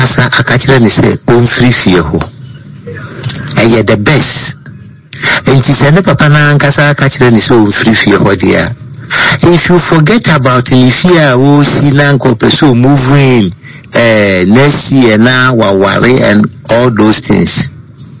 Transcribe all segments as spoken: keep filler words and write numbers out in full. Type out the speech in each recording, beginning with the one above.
asa akachire ni say on free fie ho eye the best enti se ne papa na ankasa akachire ni say on free fie ho dia. If you forget about in fear wo si na nkopeso moving eh next year na waware and all those things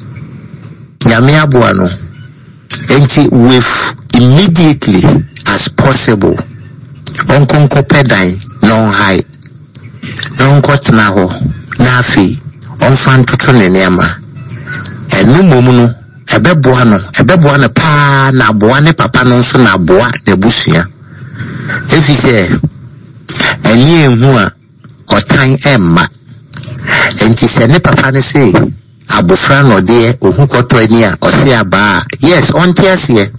nyame aboa no enti with immediately as possible on konko pedan non high non kotna ho na afi on fan toto ne nema enu momu no ebeboa no ebeboa no pa na aboa ne papa no so na aboa ne busua efi se eni ehu a otan emma enti se ne papa ne se abofra no de ohu koto ani a ose aba yes on tiase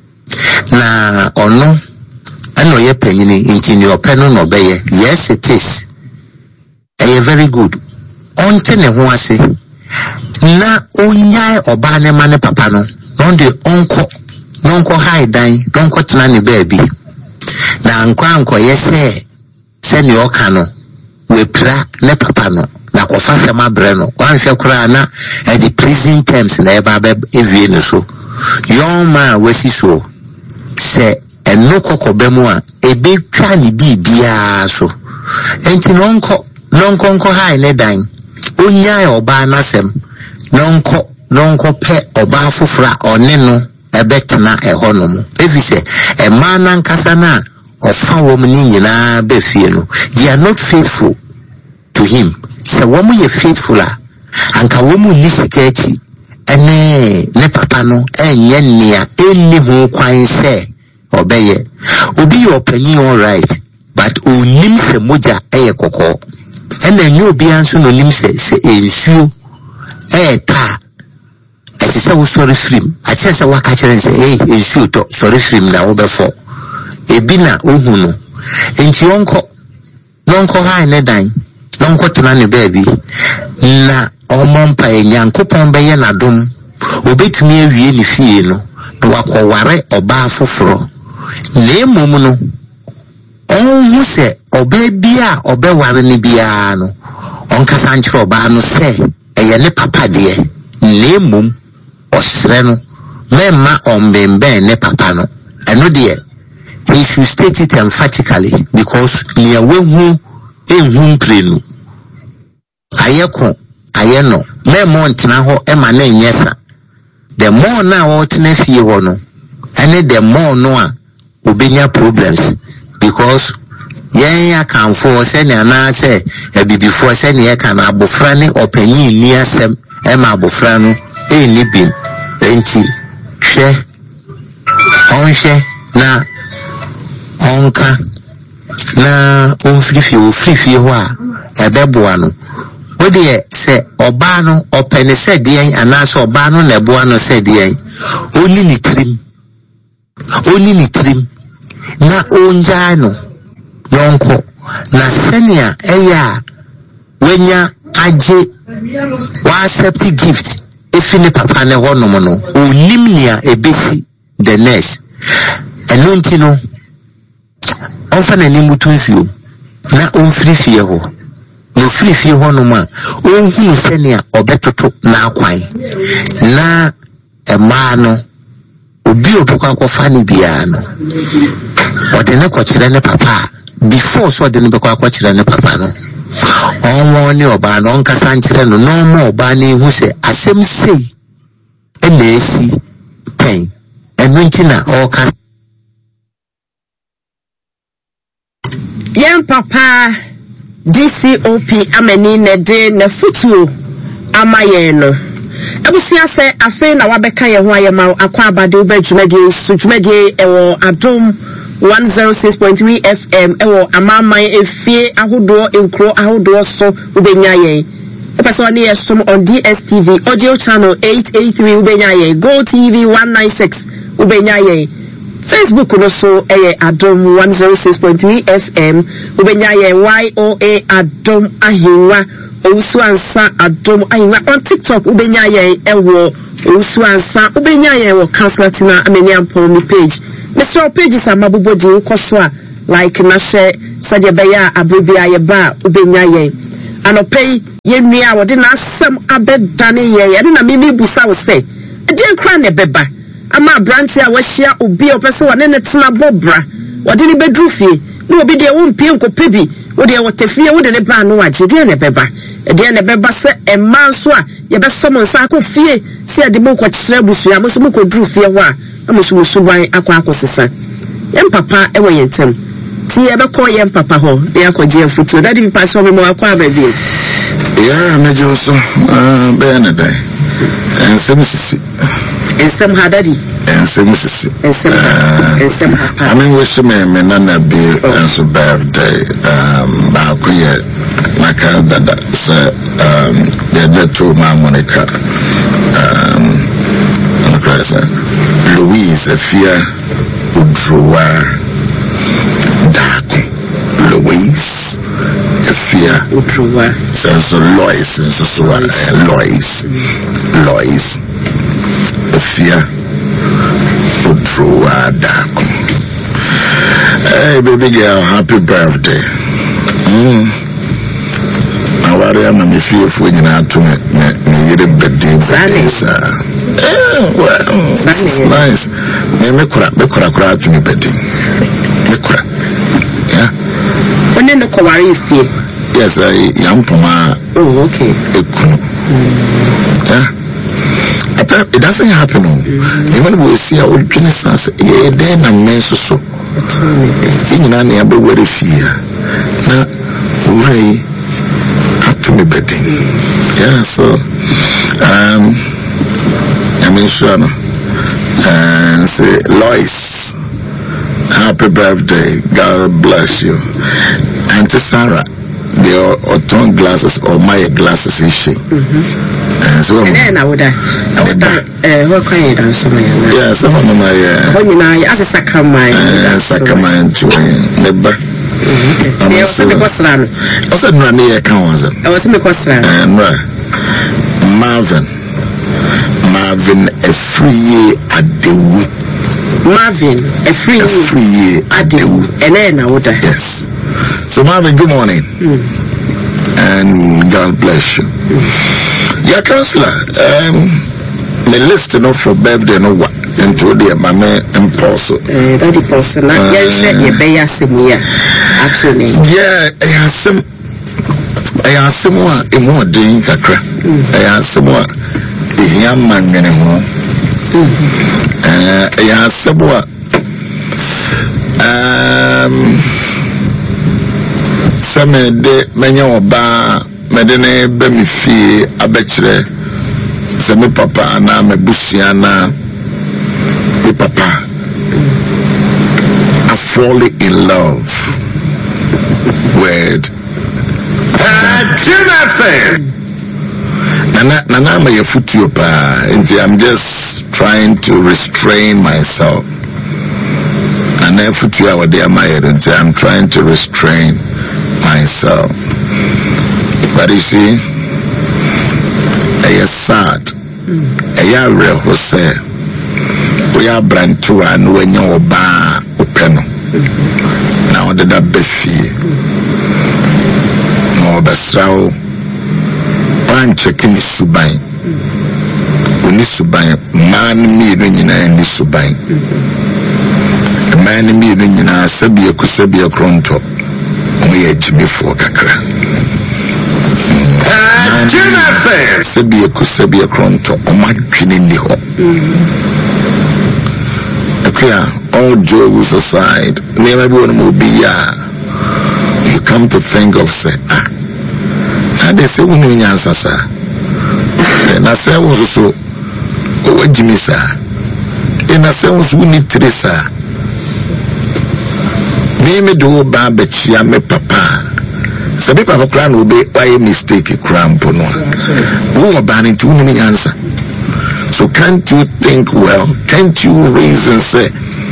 na ono ano ye panyini enti ni openo no beye yes it is eh very good on tene ho ase na onyai oba ne ma ne papa no non de onko nonko high dan nonko tena ne baby na anko anko yese se ni oka no we pra ne papa no na kofa se ma bre no wan hwe kura na e the prison terms na eba be evie no so yon ma wesi so se eno kokobe mu a ebe twa ni bibia so enti nonko nonko nko high ne dan onyai oba na sem nonko nonko pe oba fufura one no ebetena ehonom efise e mana nkasa na ofa wo mu ni nyina be fie no they are not faithful to him so wo mu ye faithful a anka wo mu ni sikachi ene ne papa no enye nia enni ho kwan se obeye obi yo panyin all right but onim se moja eye kokko ene nyo obi anso no nim se se ensuo eh ta ese se wo sorry film a che se waka kire se eh ensuo to sorry film na wo be for ebi na ohu no enti onko nonko ha ne dan nonko tena ne baby na omompa enyankopon be ye na dom obetumi awie ne fie no to wakoware oba foforo na emom no onhu se oba bia obeware ne bia no onkasa nchiro oba no se eye ne papa de na emom osre no memma ombembe ne papa no eno de he should state it emphatically because near wehu ehun prenu ayeko ayeno me montna ho e ma na nyesa the more na wo tena fie ho no ene the more no a obenya problems because yen ya kan for se ne na se e bibifo se ne e kan abofra ne opanyin ni asem e ma abofra no e ni bim enti hwe onhwe na onka na onfrifi ofrifi ho a ebeboa no odi se oba no opene se den anaso oba no na eboa no se den oni ni trim oni ni trim na onja no nonko na senia eya wenya age wa accept gift efini papa ne hono no onim nia ebesi the next enonti no onfa na ni mutunsuo na onfrifie ho no frifie ho no ma onhunu senia obetoto na akwan na ema no obi obekwa akofa ne bia no odene kwakire ne papa before so odene bekwa akwakire ne papa no onwo ne oba no onkasa nkire no no mo oba ne hu se asem sei e na esi pen enunti na oka yen papa D C O P ameni ne de na futu amaye no ebusia se afi na wabeka ye ho ayema akwa abade obadwumade sujumade ewo adom one oh six point three F M ewo amama efie ahodo enkro ahodo so ubenya ye epese oni esom on D S T V audio channel eight eighty-three ubenya ye Go T V one ninety-six ubenya ye Facebook no so eh adom one oh six point three F M ubenya ye Y O A adom ahiwa Ousu ansa adom ahiwa on TikTok ubenya ye ewo ousu ansa ubenya ye wo Councilor ameni ampon mi page Mister pages amabobodi ukoso a like na share sadia beya abribia ye ba ubenya ye anopei ye nua wo de na asem abedane ye ye na mimi busa wo se e de kra ne beba ama branti a wahia obi opese wone ne tena bobra wode ni bedru fie no obi de wo mpie nkope bi wo de wo tefie wo de ne ba no agye de ne beba e de ne beba se e man so a ye be so mo nsa akọ fie se de mo ko kyerɛ busu ya mo so mo ko dru fie ho a amusu musu ban akọ akosesa yem papa e wo yentem ti e be ko yem papa ho e akọje afutu daddy bi pa so me mo akọ ababi ya me joso ah be na dai en semsisi ensem ha daddy ensem sisi ensem ensem ha I mean wish me me nana be as birthday um ba ko ye maka dada so um the little ma Monica um Louise Afia Udruwa Daku Louise Afia Udruwa so Lois so Lois Lois Afia Udruwa Daku. Hey baby girl, happy birthday. Mm. I worry I'm a few of when you know to me me get a birthday birthday. Eh, well, it's nice. Me me kura me kura kura to me birthday. Me kura. Yeah. When you go worry fie. Yes, I am from a. Oh, okay. Yeah. It doesn't happen. You know, we see our Genesis. Yeah, then I'm so so. You know, I be very fear. Now, we up to me betting. Yeah, so um, I mean, sure, and say, Lois, happy birthday. God bless you, Auntie Sarah. The autumn glasses or my glasses is she. And so then I would I would uh what kind of dance yeah, some of my uh when you know as a sacrament sacrament to never. I was in the Costa. I said no near council. I was in the Costa. And Marvin Marvin a free at the Marvin a free a free at the and then I would yes. So Marvin, good morning. Mm. And God bless you. Mm. Yeah, counselor, um, my list enough for birthday no what into the mama impulse. Eh, that impulse na yeah, share your bay asimia. Actually. Yeah, I have some I have some more in more day kakra. I have some more the young man many more. Uh I have some more um Some de menya oba medene be mi fie abekire se me papa na me busia na me papa I fall in love with Jonathan. Nana nana me yafutu pa nti I'm just trying to restrain myself. And if you are there, my head, I'm trying to restrain myself. But you see, I am sad. I am real who say, we are brand two and when you're bar open. Now, did that be fee? No, but so I'm checking the subai. We need to buy man me in any subai. Man me in a Sabia Kusabia Pronto. We are Jimmy for Kakra. Sabia Kusabia Pronto, or my pinning the hop. All jokes aside, never will be ya. You come to think of say, ah, now they say, we know your answer, sir. And I say, was so, oh, Jimmy, sir. And I say, was we need Teresa. Name do bad, but she am a papa. So, people have a plan will be why a mistake a cramp on one. Who are banning too many answer. So, can't you think well? Can't you reason say?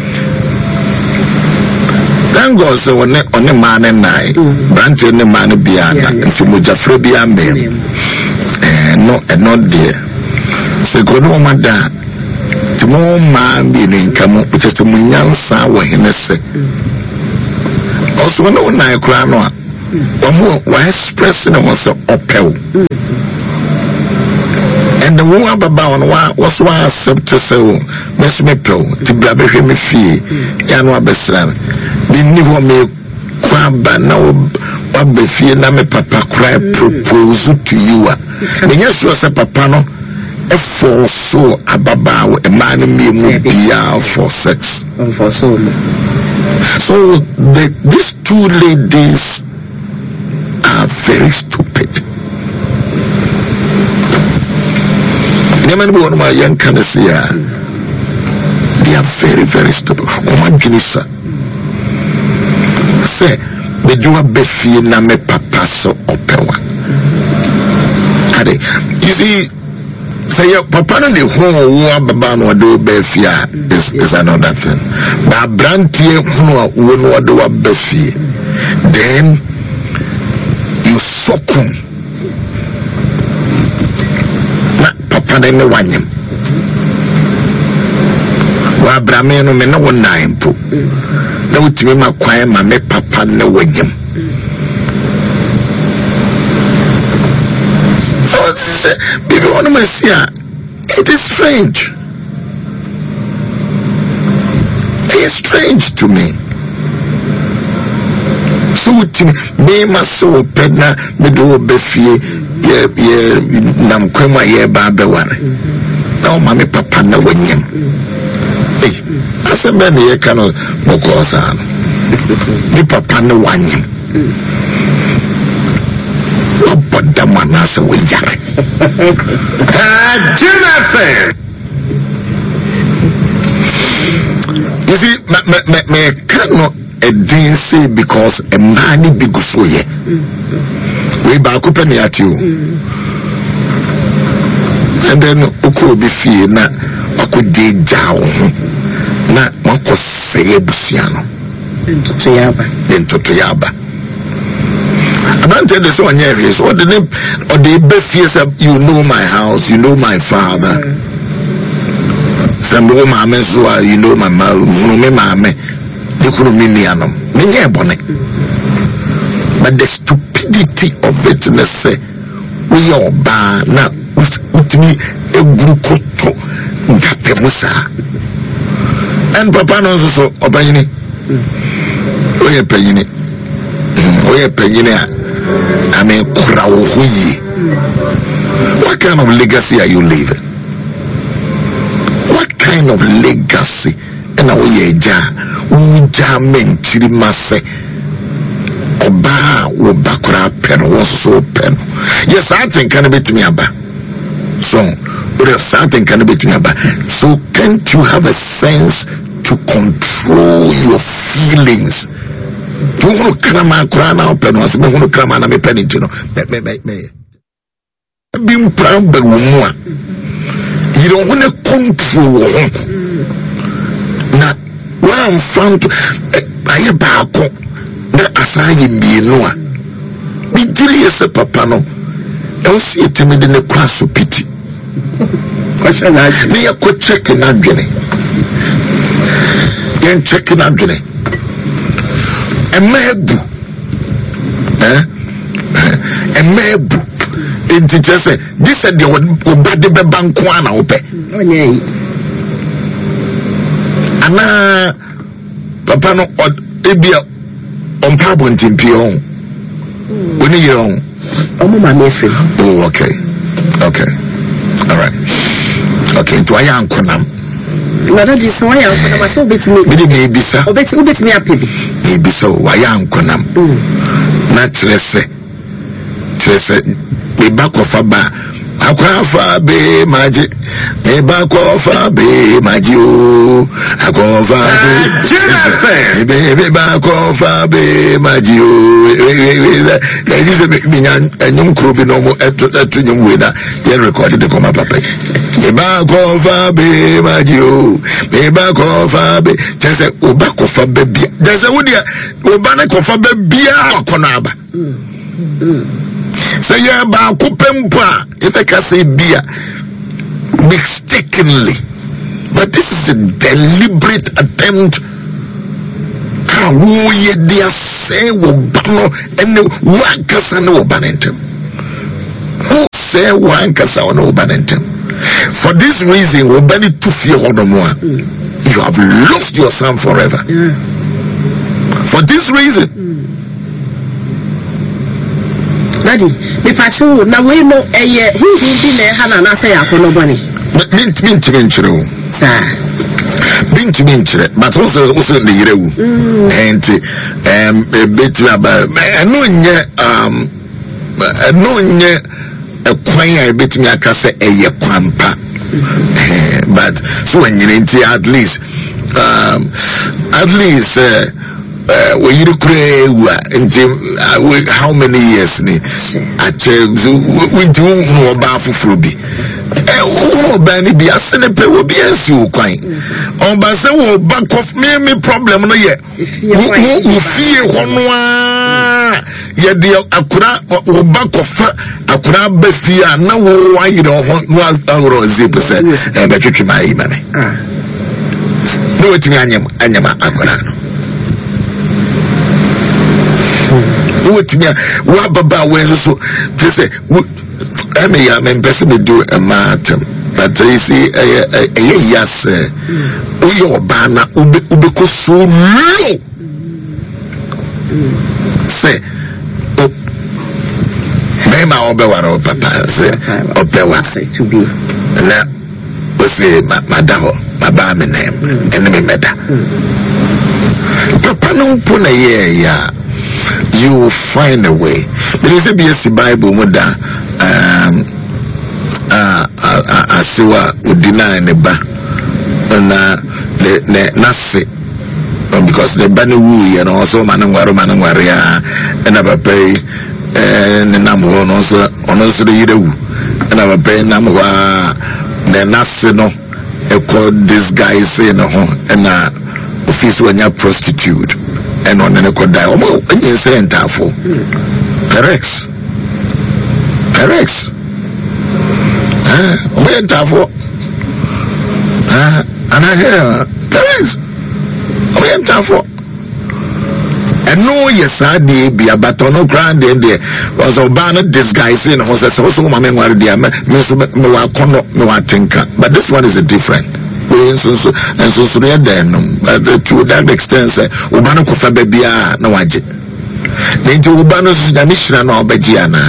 Thank God, so on the man and I, branch in the man Biana, and to Mujafre Biambe, and not and not dear. So, go no madam. Tomorrow, man being come up with a Munyan sour in a sec. Also, no, I cry no. Omo wa expressing was opel. And the one baba on was one accept to say, Miss Mepel, to blabber him fee, Yanwa Besran. The new me Kwaba now, what be fear na me papa cry proposal to you. And yes, was a papano, a for so a baba, a man me mubia for sex. For so. So the, these two ladies are very stupid. Never one of my young Canasia. They are very, very stupid. One Junisa say, the Jua Befi Name Papa so opewa. You see, say your papa and the home one babano do Befia is, is another thing. But Brantie who do a Befi, then you sokum. Papa ne wanyem wa brameno me no nine po na utimi makwan ma me papa ne wanyem so this is baby one of my see it is strange it is strange to me so utimi me ma so pedna me do befie ye ye nam kwema ye ba beware na o mame papa na wanyem eh asembe ne ye kanu mokosa ni papa na wanyem o boda mana se we yare ah Jennifer you see me me me kanu a didn't say because a man big so ye we back up and at you and then uko be fee na ako de jaw na mako say busiano into yaba into yaba about this one here is what the name or the best you know my house, you know my father. Some of my men you know my mom, me mama. But the stupidity of it, let's say, we are bad now with me a group of Musa and Papa knows so Obayini. We are paying it. We are paying it. I mean, what kind of legacy are you leaving? What kind of legacy? And now we are jamming Chirimase Oba Wabakura pen was so pen. Yes, I think can be to me about. So, yes, I think can be to me about. So, can't you have a sense to control your feelings? You want to cram a crown out pen was me want to cram and me pen into no. Me me me. Being proud the woman. You don't want to control. Na one found I back na asanye mbienua bidiri yese papa no e see it me de ne kwa so piti question na me ya ko check na dwene yen check na dwene emebu eh emebu enti just this said the obade be banko ana ope onye ana papa no ebia on pabo ntimpion oni yeron omo ma mefe oh okay okay all right okay to aya ankonam na that is why ankonam so betimi me dey bisa obetimi betimi apebi e bisa why ankonam na trese trese me back of aba akwafa be maji me back of be maji o akwafa be be be back of be maji o na dize me nyan enyum krobi no mo eto eto nyum we na ye record de koma papa me back of be maji o me back of be tese o back of be bia tese wo dia o ba na kofa be bia akona aba say yeah ba kupempa if I can say beer mistakenly, but this is a deliberate attempt How ye dear say will bano and one casa no banentem. Who say one casa no banentem? For this reason, we bani to fear more. You have lost your son forever. Yeah. For this reason. Daddy, the patrol, now we know a year, who will be there, Hannah, say, I call nobody. Mint, mint, mint, sir. Mint, mint, but also, also in the year. And, um, a bit about, I know, um, I know, a choir, a bit me, I can say, a year quampa. But, so when you're into at least, um, at least, uh, Uh, when you pray, uh, how many years? Ni at we do know about Fruby. Oh, Benny be a senator will be a so quite. On Bassa will back off me, me problem. No, yet. Who fear one? Yet the Akura or back of Akura Befia. Now, why you don't want one hour or zip percent? And I get you my money. No, it's me, Anyama Akura. What me what baba when so they say I mean I mean person me do a matter but you see eh eh yes o yo bana ube ube ko so low say oh me ma obe waro papa say obe wa say to be na we say madam baba me name and me meda papa no put na yeah yeah you will find a way. There is a B S C Bible muda um uh uh asiwa udina ne ba na le nasi because the bani wu you know so manangwaru manangwaru ya na papa eh ne namu no so ono so de yirewu na papa namu wa ne nasi no e ko this guy say no ho na office when you prostitute and on an echo die almost in center for Rex Rex ah went for ah and I hear Rex went for and no yes I did be a baton grand in there was a banner disguising was also my memory there me so me wa kono me wa tinka but this one is a different and so so and so so there then to that extent say ubano ko fa bia na waje then to ubano so da mishra na obagia na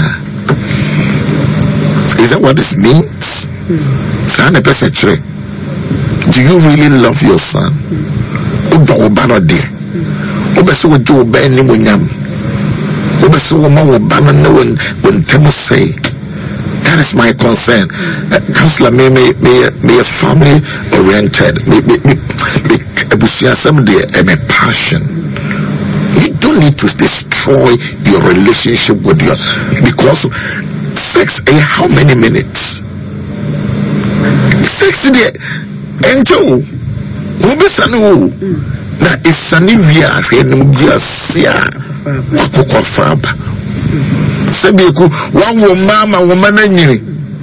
is that what this means sana pesa chre do you really love your son udo ubano there obeso wo jo ba ni munyam obeso wo ma wo bano na won won temo say. That is my concern. Uh, Counselor, me, me, me, me a family oriented. Me, me, me, me, me, me passion. You don't need to destroy your relationship with your, because sex, eh, how many minutes? Sex, there, enjoy. Ubesanu. Na isani via, enumgia siya, wakukwa faba. Sebeku wawo mama woman nyini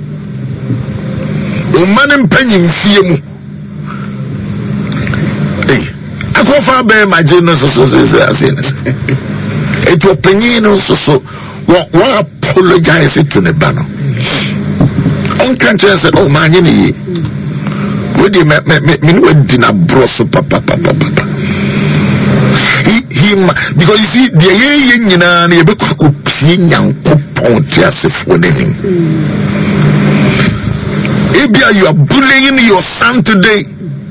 woman mpanyi mfie mu eh akofa be majino so so so asenes it opinion so so wa apologize to the bano on can't say oh man nyini we dey me me me we dina broso papa papa papa him because you see the ye nyina na ye be kwa pie nyankopon tiasefo nani ebia you are bullying your son today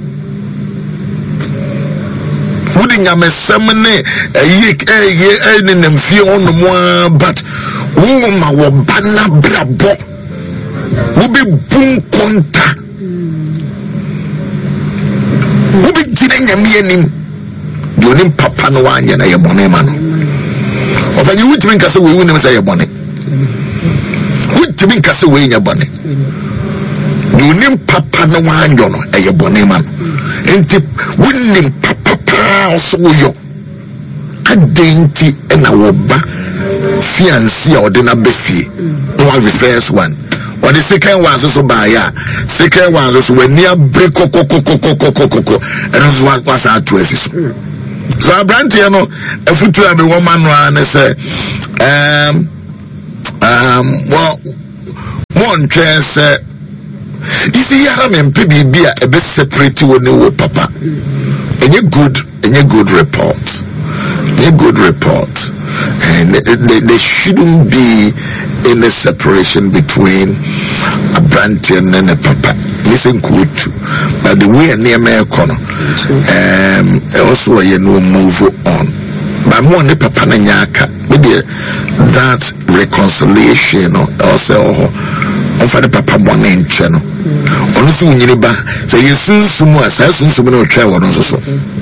would nyame semne ye ye eni nemfie onu mo but wo ma wo bana brabo wo be bun konta wo be gina nyame anim Yonim papa no wanya na yebone ma no. Ofanyi wutimi nkase we wunim say yebone. Wutimi nkase we nyebone. Yonim papa no wanya no yebone ma no. Enti wunim papa pa so yo. Adenti na wo ba fiancé a ode na befie. No the first one. Or the second one so by ya. Second one so when near break kokokokokokokoko. And that's what was our choices. So abranteɛ no afutu a me woman no an say um um well one chance say you see yara me mpe bibia e be separate wo ne wo papa. Any good any good report. Any good report. And there, there shouldn't be any separation between a brantian and a papa. Listen good, but the way near me corner, um, also you know move on. But more the papa na nyaka, maybe that reconciliation or also offer the papa one in channel. Honestly, when you ba say you soon sumo, say soon sumo no try one also.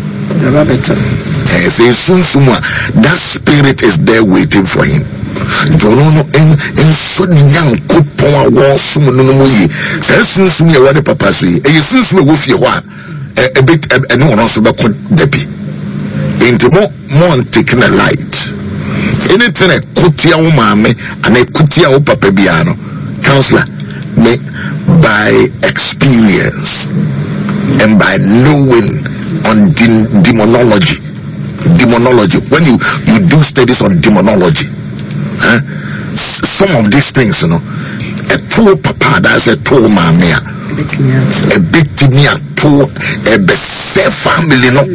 Say soon sumo, that spirit is there waiting for him. Jorono en en so nyan kopon a wo sumo no no yi. Say soon sumo ya wade papa so yi. E soon sumo go fie ho a e bit e no no so be ko debi. Into more more taking a light. Anything a kutia wo maame and a kutia wo papa biano. Counselor, me by experience and by knowing on de- demonology. Demonology. When you, you do studies on demonology, huh? Some of these things, you know, a poor papa, that's a poor mamma, a bit me a poor, a best family, no.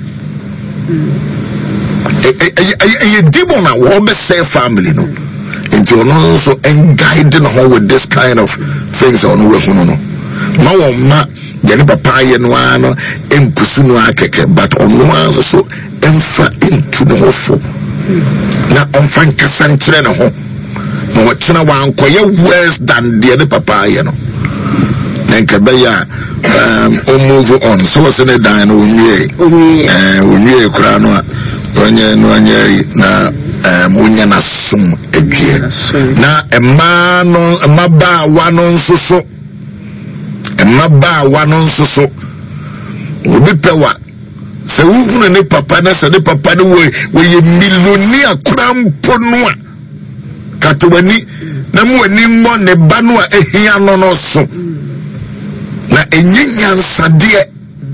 A demon, a woman, say family, no. Into also and guiding her with this kind of things on no no. No ma yani papa ye no ano empusu no akeke but on no so emfa into the hofo na onfa nkasa nkyere ne ho na wotena wankoye worse than the other papa ye no na nkabeya um move on so was in the dan onwie eh onwie kura no onye no onye na munya na sum edwie na emma no emma ba wa no nso so emma ba wa no nso so obi pewa se wuhunu ne papa na se ne papa ne we we ye millionaire krampo no a katowani na mu ani mo ne ba no a ehia no no so na enyinya nsade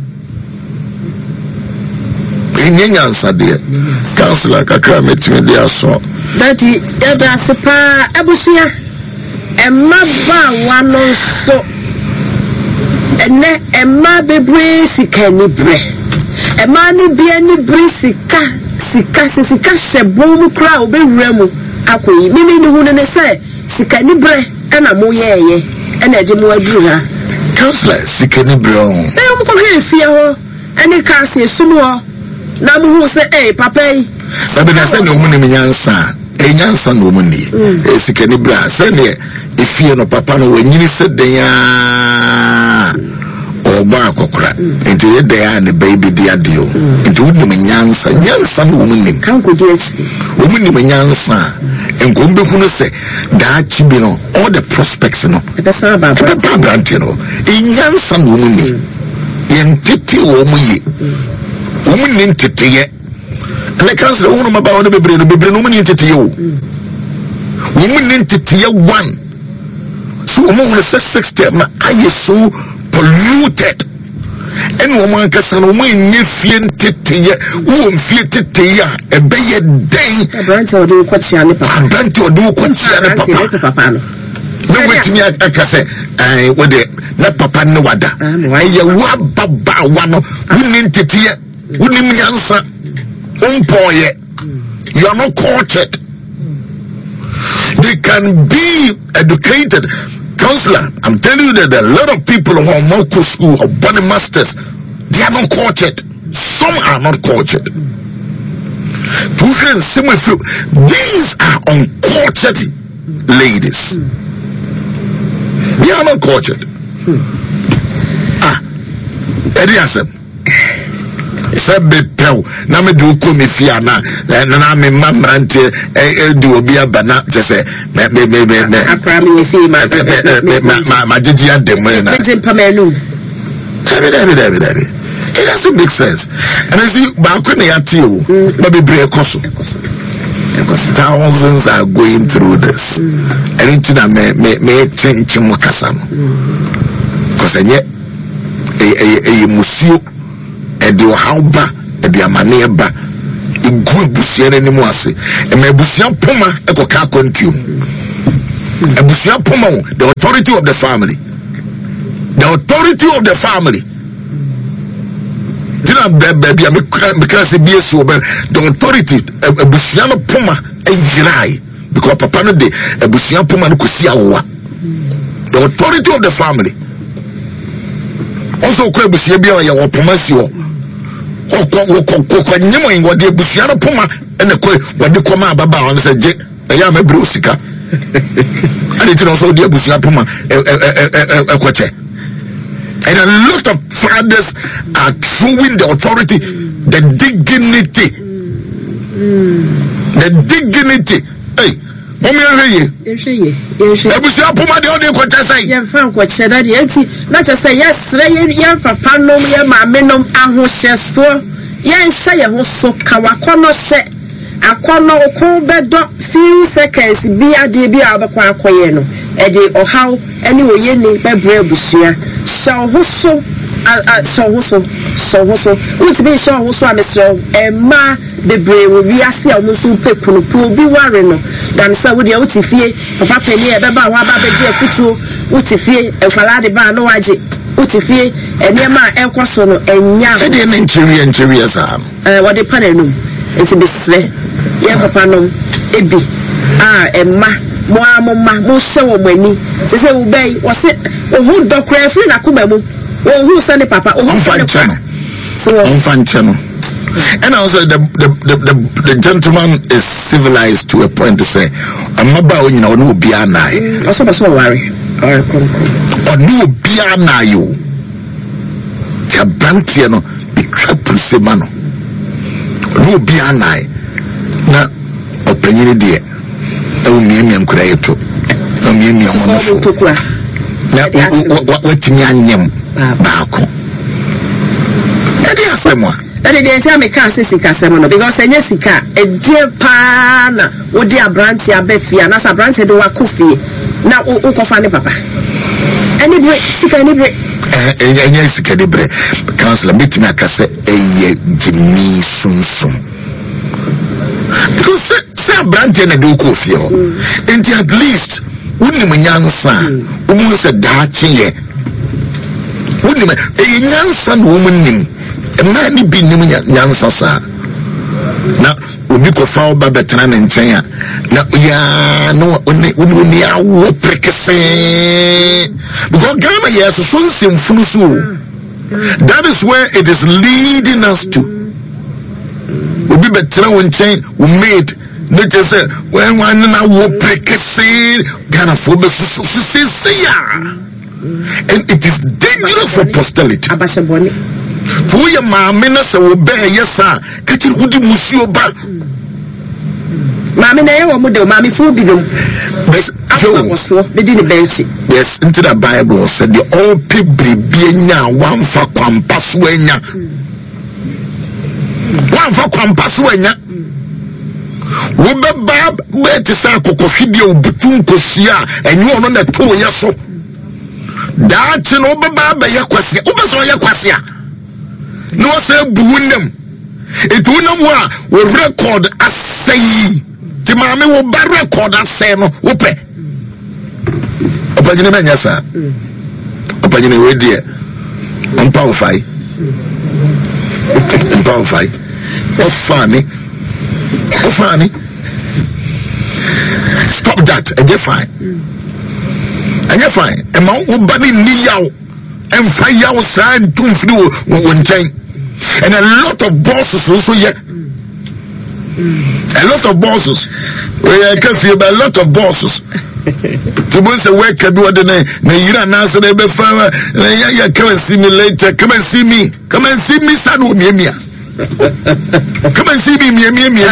Enyinya nsade counselor kakra metime dia so Daddy eba sepa ebusia emma ba wano so ene emma bebre sika ni bre emma ni bia ni bre sika sika sika shebom kra obewura mu akoyi mimi ni hu ne se sika ni bre ana mo yeye ana de mo adu ha counselor sika ni bre o e mo ko he fie ho ene ka se sumu ho na mu hu se eh papa yi sabe na se no mu ni nyansa e nyansa no mu ni e sika ni bre se ne e fie no papa no wanyini se den ya oba akokora enti e de ya ne baby dia dio enti wo ni nyansa nyansa no mu ni kan ko di achi wo mu ni nyansa enko mbe hunu se da chi bi no all the prospects no e pesa ba ba brand no e nyansa no mu ni yentete wo mu yi wo mu ni ntete ye and council wo no maba wo no bebre no bebre no mu ni ntete ye wo wo mu ni ntete ye one so wo mu se system na aye so polluted and wo man kasa no mu nye fie ntete ye wo mfie tete ye e be ye den brand o do kwatia ne papa brand o do kwatia ne papa no no wetimi akase eh wo de na papa ne wada ye wa baba wa no woni ntete ye woni nyansa umpoye you are not cultured. They can be educated. Counselor, I'm telling you that there are a lot of people who are medical school or body masters, they are not cultured. Some are not cultured. These are uncultured ladies. They are not cultured. Ah, Eddie Asem. Sabe pew na me do ko me fia na na me mamrante e do obi abana je se me me me me akra me fi ma ma ma jeji adem na je pamelu sabe dabi dabi dabi it doesn't make sense and as you ba ko na yate o ba be bre ekoso thousands are going through this and into na me me me tinchi mo kasa no because enye e e e musio e de hauba e ebi amane eba egu ebusia ne nimu ase e ma ebusia poma ekoka kontium ebusia poma the authority of the family the authority of the family tina baby am because be so the authority ebusia no poma enjirai because papa no de ebusia poma no kosi awoa the authority of the family also ko ebusia bia ya wo poma si ho ko ko ko ko nyemo ngo de ebusia no poma ene ko wode koma baba on se je eya ma bro sika and it also de ebusia poma e e e kwache. And a lot of fathers are throwing the authority, the dignity, the dignity. Hey, mommy, are you? Yes, yes, yes. Ebusia poma de odi kwache say. Ye fan kwache that ye enti na just say yes, ye papa no ye maame no ahohyeso. Ye nhya ye ho so kawakono hye akono ko bedo few seconds bi ade bi abekwa akoye no e de ohaw ene oye ni bebre abusua shaw ho so shaw ho so shaw ho so uti bi shaw ho so amesro e ma bebre wo wi ase a mo so pekunu po bi ware no dan sa wo de uti fie papa peni e beba wa ba beje afutuo uti fie e kwala de ba no waje uti fie ene ma enkoso no enya e de nchiri nchiri asa eh wo de panelu enti bisre ye papa no ebi ah emma mo amoma mo hye wo mani se se wo bai wo se wo hu dokra free na kuma mu wo hu se ne papa wo hu se ne papa so infantino and also the the, the the the gentleman is civilized to a point to say amaba o nyina ono obi anai also be so worry all come ono obi anai o ya brantie no bitwa pusema no ono obi anai na opanyini de e wo miemi ankura yeto o miemi omo so tokua na watimi anyem baako edi asemwa that is the time I can't say sika semono because enye sika e die pa na wo di abranti abefia na sa abranti do wakofie na wo kofa ne papa any bre sika any bre eh enye sika de bre councilor meeting akase eye jimi sunsun because say abranti na do kofie ho and at least woni munyansa umu se daache ye woni me e nyansa no umunnim na ni bi nim nyansa sa na obi ko fa oba betana ne nchen a na ya no oni oni awo prekese because Ghana yes so nsimfunu so that is where it is leading us to obi betana won nchen we made na just say when one na wo prekese Ghana for be so so say ya. And it is dangerous for posterity. Abashaboni. For your mamma say we bear yes sir. Kati udi musio ba. Mami na yewo mo de mami fu bi dum. Yes. So be di bench. Yes, into the Bible said the all people be nya one fa kwampa so anya. One fa kwampa so anya. Wo be bab we te say kokofide obutu nkosia enyo no na to yeso. That no baba ba yakwase obeso yakwase a no say buwunem etunam wa we record asay ti maame wo ba record asay no wo pe opagine menya sa opagine we die ompa wo fai ompa wo fai o fani o fani stop that and get fine. And you're fine. And my body ni yaw. And fire yaw sign to flu one time. And a lot of bosses also yet. A lot of bosses. We can feel a lot of bosses. To both a work can do what the name. Now you don't answer the before. Come and see me later. Come and see me. Come and see me, son. Come and see me.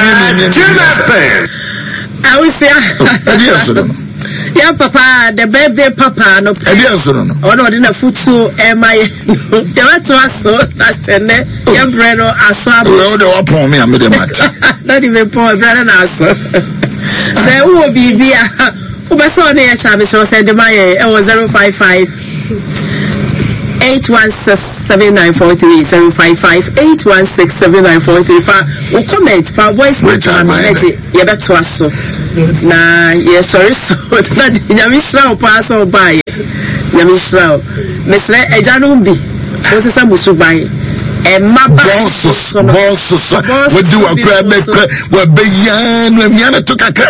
I will say, yeah, papa, the birthday papa, no, oh, no, didn't foot so am I? You want to ask so that's the net, your brother, I saw upon me, I made a matter. Not even poor brother, answer. Say, who will be via who was on the Chavis or said the Maya, it was zero five five. eight one six seven nine four three seven five five eight one six seven nine four three fa o comment fa voice message na message ye beto aso na ye sorry so na nyame shira o pa so buy nyame shira mesre eja no bi o se sa musuban e maba bosses bosses we do a crab we be yan we miana to kakra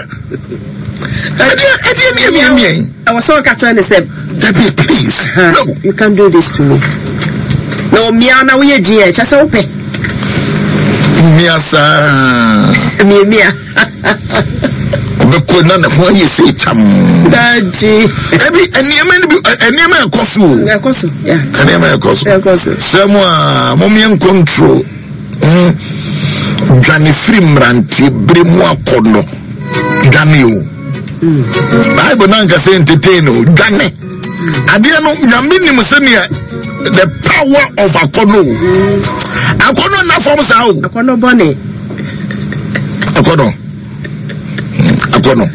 I was so catching and said, Debbie, please. Uh, no. You can't do this to me. No, Miana, we are dear. Just open. Mia, sir. Mia, Mia. The Conan of what you say, Tam. Daddy. Every and near my costu. Yeah, costu. Yeah. And near my costu. Yeah, costu. Someone, Momian control. Johnny Frimranti, Brimwa Kono. Daniel. Bible nanka say entertain o dwane ade no nyame nim se ne the power of akono akono na form sa o akono bone akono akono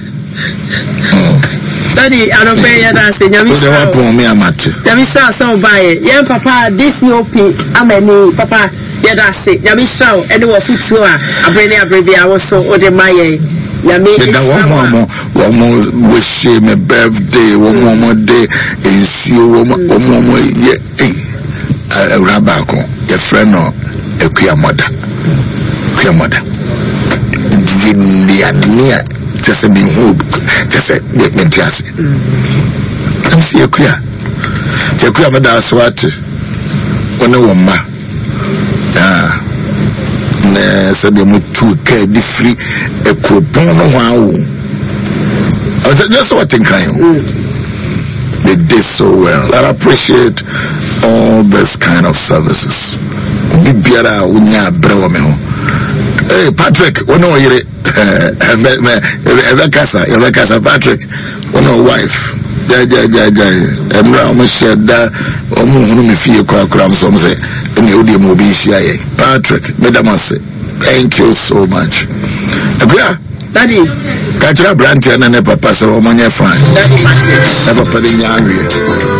Daddy, I don't pay ya that say nyame so what pon me amate nyame sha so buy ye papa D C O P amani papa ya that say nyame sha ene wo futu a abrene abrebi a wo so o de maye nyame da wo mo wo mo we she me birthday wo mo mo de ensio wo mo wo mo ye eh raba ko ye friend no ekua moda ekua moda ndi ania just be hope just make me pass am see ekua ekua me da swat one wo ma ah na se be mutu ka di free ekopon no wa wo I said that's what think I am. They did so well. I appreciate all this kind of services. Bibiara unya brewo me ho. Hey Patrick, one of your Evekasa, Evekasa Patrick, one of wife. Ja ja ja ja. Emra o share da o mu hunu me fie kwa kwa so mo say ene odi mo bi hia ye. Patrick, medamase. Thank you so much. Abia Daddy, Katra Brandt and Papa so many fine. Daddy, Never put in your